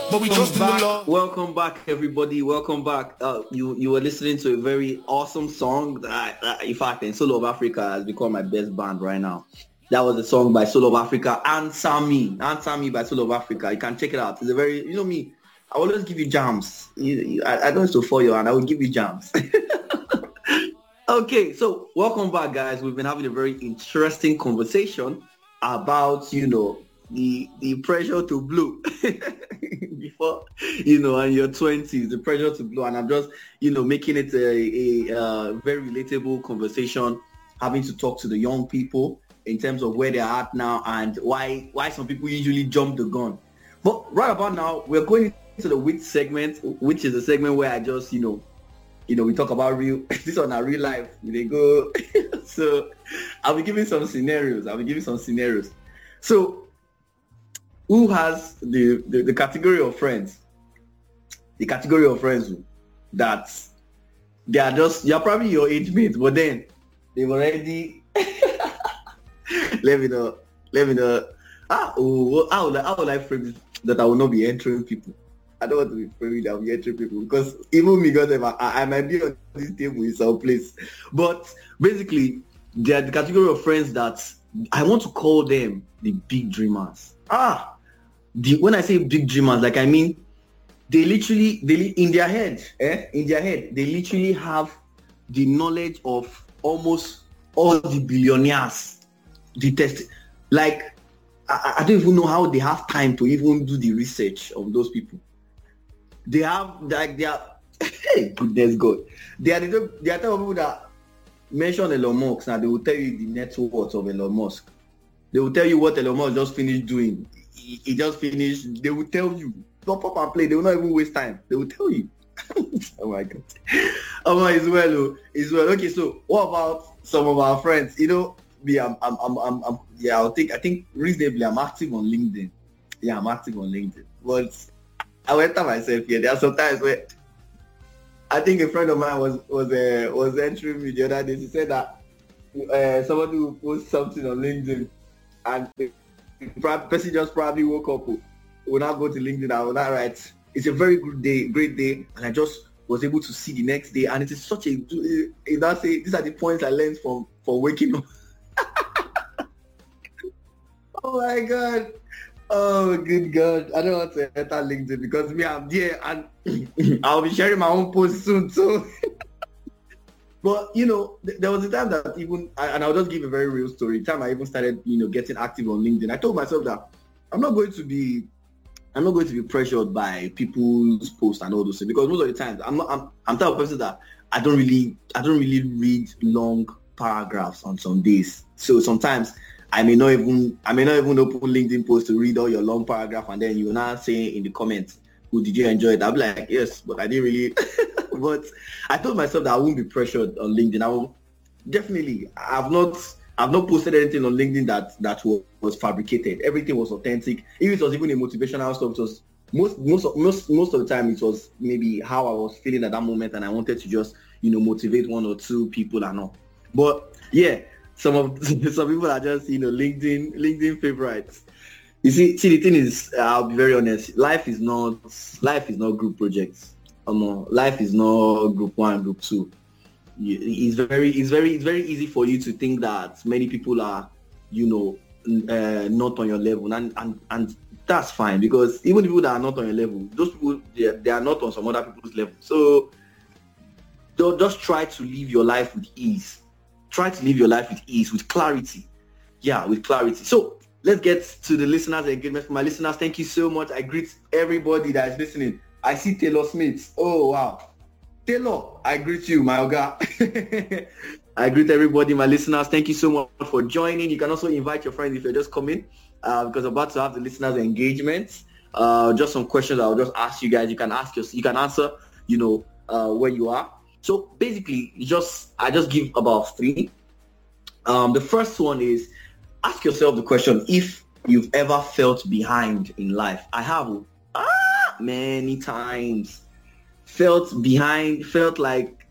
but we trust in the Lord. Welcome back, everybody. Welcome back. You were listening to a very awesome song. In fact, in Soul of Africa has become my best band right now. That was a song by Soul of Africa, Answer Me by Soul of Africa. You can check it out. It's a very, you know me, I always give you jams. I don't used to follow you, and I will give you jams. Okay, so welcome back, guys. We've been having a very interesting conversation about, the pressure to blow before, in your 20s, the pressure to blow. And I'm just, making it a very relatable conversation, having to talk to the young people in terms of where they're at now and why some people usually jump the gun. But right about now, we're going into the WIT segment, which is a segment where I just, we talk about this on our real life. They go. So I'll be giving some scenarios. So who has the category of friends? The category of friends that you're probably your age mates, but then they've already let me know. How would I frame this? That I will not be entering people. I don't want to be framing that I'll be entering people, because even me, because I might be on this table in some place. But basically, they're the category of friends that I want to call them the big dreamers. When I say big dreamers, like I mean, they in their head, they literally have the knowledge of almost all the billionaires. The test, like I don't even know how they have time to even do the research of those people. They have hey, goodness God, they are the type of people that mention Elon Musk, and they will tell you the net worth of Elon Musk. They will tell you what Elon Musk just finished doing. He just finished. They will tell you. Stop up and play. They will not even waste time. They will tell you. Oh my God. Oh my, it's well. Okay, so what about some of our friends? Me, I think reasonably I'm active on LinkedIn. Yeah, I'm active on LinkedIn. But I went to myself here. There are some times where I think a friend of mine was entering me the other day. She said that somebody will post something on LinkedIn, and the person just probably woke up, will not go to LinkedIn, I will not write, it's a very good day, great day, and I just was able to see the next day, and it is such a, these are the points I learned from waking up. Oh my God. Oh, good God. I don't want to enter LinkedIn because me, I'm there, and I'll be sharing my own post soon. So, but there was a time that and I'll just give a very real story. The time I even started, getting active on LinkedIn, I told myself that I'm not going to be pressured by people's posts and all those things, because most of the times I'm the type of person that I don't really read long paragraphs on some days. So sometimes I may not even open LinkedIn post to read all your long paragraph, and then you now say in the comments, "Oh, did you enjoy it?" I'll be like, "Yes, but I didn't really." But I told myself that I won't be pressured on LinkedIn. I will definitely. I've not posted anything on LinkedIn that was fabricated. Everything was authentic. If it was even a motivational stuff, it was most of the time it was maybe how I was feeling at that moment, and I wanted to just motivate one or two people and all. But yeah. Some people are just LinkedIn favorites. You see the thing is, I'll be very honest. Life is not group projects. Life is not group 1, group 2. It's very easy for you to think that many people are not on your level, and that's fine, because even people that are not on your level, those people they are not on some other people's level. So don't just try to live your life with ease. Try to live your life with ease, with clarity. Yeah, with clarity. So let's get to the listeners engagement. For my listeners, thank you so much. I greet everybody that is listening. I see Taylor Smith. Oh, wow. Taylor, I greet you, my Oga. I greet everybody, my listeners. Thank you so much for joining. You can also invite your friends if you're just coming, because I'm about to have the listeners engagement. Just some questions I'll just ask you guys. You can answer, where you are. So basically, I just give about 3. The first one is, ask yourself the question, if you've ever felt behind in life. I have many times felt behind, felt like,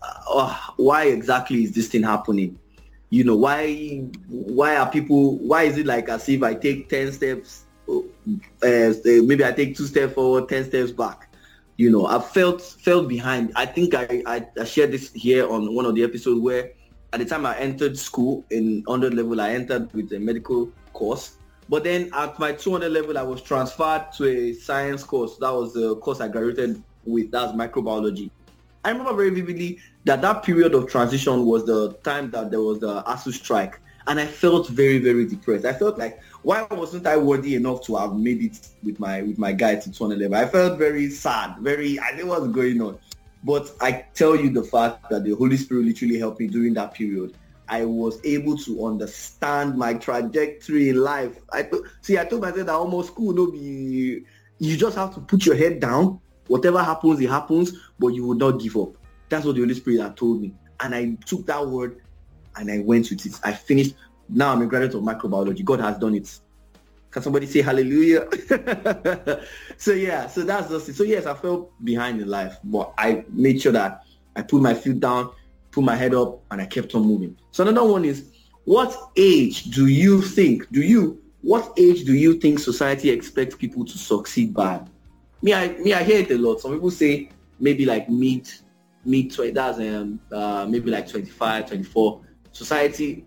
why exactly is this thing happening? Why is it like as if I take 10 steps maybe I take 2 steps forward, 10 steps back. I felt behind. I think I shared this here on one of the episodes where at the time I entered school in 100 level, I entered with a medical course. But then at my 200 level, I was transferred to a science course. That was the course I graduated with. That's microbiology. I remember very vividly that period of transition was the time that there was the ASU strike. And I felt very, very depressed. I felt like, why wasn't I worthy enough to have made it with my guys to 200 level? I felt very sad, I didn't know what's going on. But I tell you the fact that the Holy Spirit literally helped me during that period. I was able to understand my trajectory in life. I told myself that almost school no be, you just have to put your head down. Whatever happens, it happens, but you will not give up. That's what the Holy Spirit had told me. And I took that word and I went with it. I finished. Now I'm a graduate of microbiology. God has done it. Can somebody say hallelujah? So that's just it. So yes, I fell behind in life, but I made sure that I put my feet down, put my head up, and I kept on moving. So another one is, what age do you think society expects people to succeed by? Me, I hear it a lot. Some people say maybe like mid 20, that's maybe like 25, 24. Society,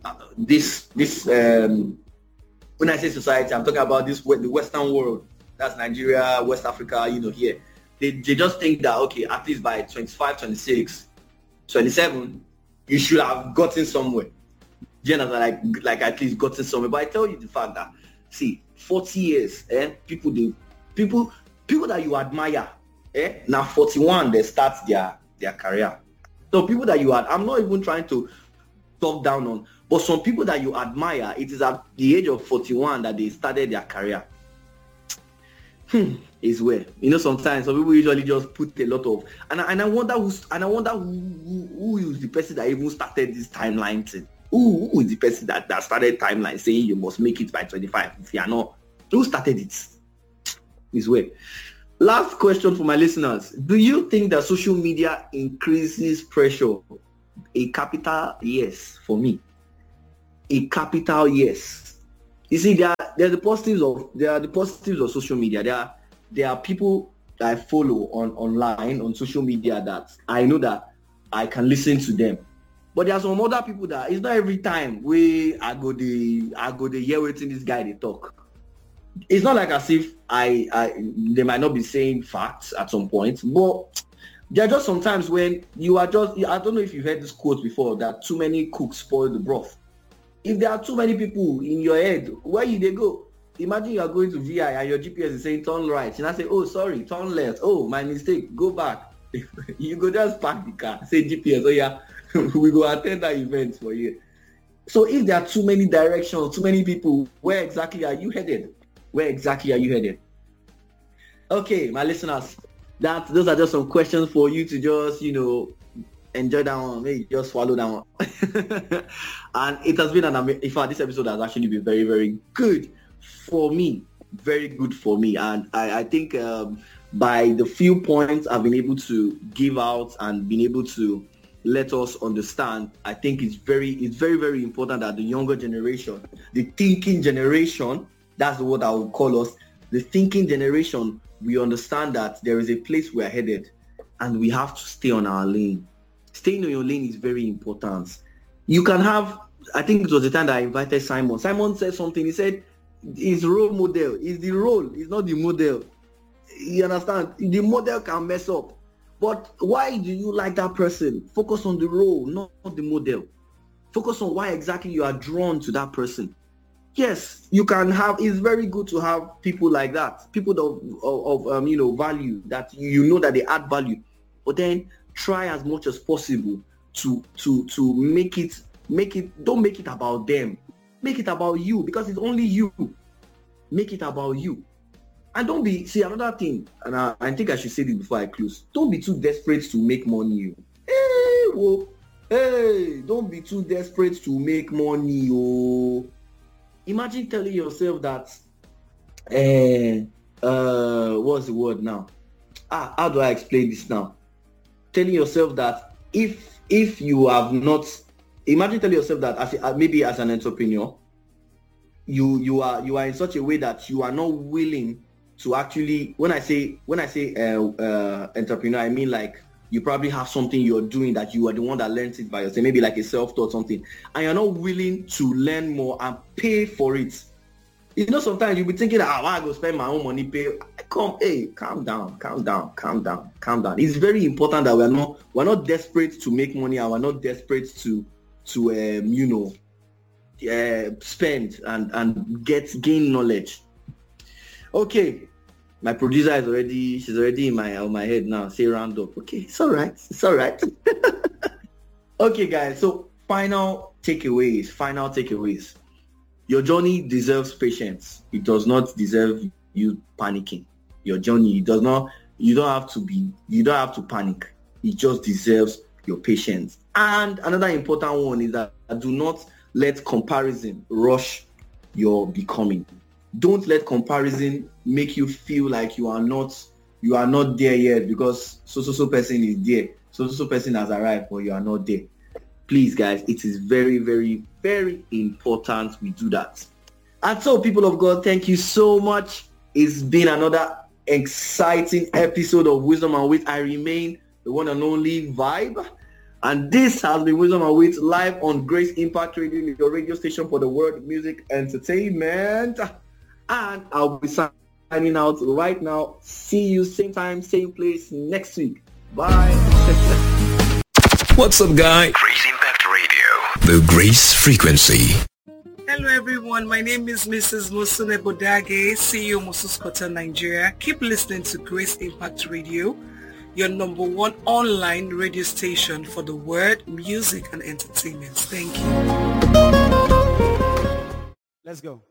when I say society, I'm talking about the Western world. That's Nigeria, West Africa, here. They just think that, okay, at least by 25, 26, 27, you should have gotten somewhere. Like at least gotten somewhere. But I tell you the fact that, see, 40 years, people that you admire, now 41, they start their career. So people that you I'm not even trying to talk down on, but some people that you admire, it is at the age of 41 that they started their career. Is where sometimes some people usually just put a lot of, and I wonder who is the person that even started this timeline thing. Who is the person that started timeline saying you must make it by 25? If you are not, who started it? Is where. Last question for my listeners: do you think that social media increases pressure? A capital yes for me. A capital yes. You see, there are the positives of social media. There are people that I follow online on social media that I know that I can listen to them. But there are some other people that it's not every time I go the hear waiting this guy they talk. It's not like as if they might not be saying facts at some point, but there are just sometimes when you are just, I don't know if you've heard this quote before, that too many cooks spoil the broth. If there are too many people in your head, where you they go? Imagine you are going to VI and your GPS is saying turn right. And I say, oh, sorry, turn left. Oh, my mistake, go back. You go just park the car, say GPS, oh yeah, we go attend that event for you. So if there are too many directions, too many people, where exactly are you headed? Okay, my listeners, those are just some questions for you to just, enjoy that one, maybe just swallow that one. And it has been in fact, this episode has actually been very, very good for me. Very good for me. And I think by the few points I've been able to give out and been able to let us understand, I think it's very, very important that the younger generation, the thinking generation, that's what I would call us, the thinking generation, we understand that there is a place we're headed and we have to stay on our lane. Staying on your lane is very important. You can have, I think it was the time that I invited Simon. Simon said something. He said his role model is the role, it's not the model. You understand? The model can mess up. But why do you like that person? Focus on the role, not the model. Focus on why exactly you are drawn to that person. Yes, you can have, it's very good to have people like that, people of value, that you know that they add value. But then try as much as possible to make it, don't make it about them. Make it about you, because it's only you. Make it about you. And don't be, see, another thing, and I think I should say this before I close. Don't be too desperate to make money. Don't be too desperate to make money. Imagine telling yourself that, what's the word now? How do I explain this now? Telling yourself that if you have not, imagine telling yourself that maybe as an entrepreneur, you are in such a way that you are not willing to actually, when I say entrepreneur, I mean like you probably have something you're doing that you are the one that learns it by yourself, maybe like a self-taught something, and you're not willing to learn more and pay for it. You know, sometimes you'll be thinking, I go spend my own money, pay. Calm down. It's very important that we're not desperate to make money, and we're not desperate to spend and gain knowledge. Okay, my producer she's already in my head now. Say round up. Okay, it's all right. Okay, guys. So final takeaways. Your journey deserves patience. It does not deserve you panicking. Your journey, you don't have to panic. It just deserves your patience. And another important one is that do not let comparison rush your becoming. Don't let comparison make you feel like you are not there yet because so person is there. So person has arrived, but you are not there. Please, guys, it is very, very, very important we do that. And so, people of God, thank you so much. It's been another exciting episode of Wisdom and Wit. I remain the one and only Vibe. And this has been Wisdom and Wit live on Grace Impact Radio, your radio station for the world music entertainment. And I'll be signing out right now. See you same time, same place next week. Bye. What's up, guy? Grace Impact Radio. The Grace Frequency. Hello everyone, my name is Mrs. Musune Bodage, CEO Mosuskota Nigeria. Keep listening to Grace Impact Radio, your number one online radio station for the word, music and entertainment. Thank you. Let's go.